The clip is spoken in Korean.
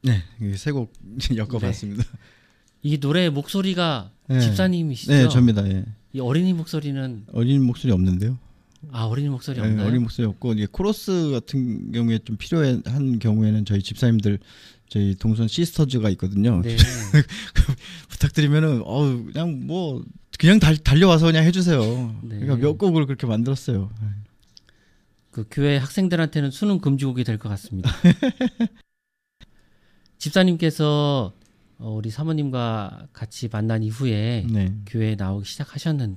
네, 세 곡 엮어봤습니다. 이 노래 목소리가 네. 집사님이시죠? 네, 접니다. 예. 이 어린이 목소리는 어린 목소리 없는데요. 어린이 목소리 네, 없나요? 어린 목소리 없고 이게 코러스 같은 경우에 좀 필요한 경우에는 저희 집사님들 저희 동선 시스터즈가 있거든요. 네. 부탁드리면은 그냥 그냥 달려와서 그냥 해주세요. 네. 그러니까 몇 곡을 그렇게 만들었어요. 그 교회 학생들한테는 수능 금지곡이 될 것 같습니다. 집사님께서 우리 사모님과 같이 만난 이후에 네. 교회에 나오기 시작하셨는데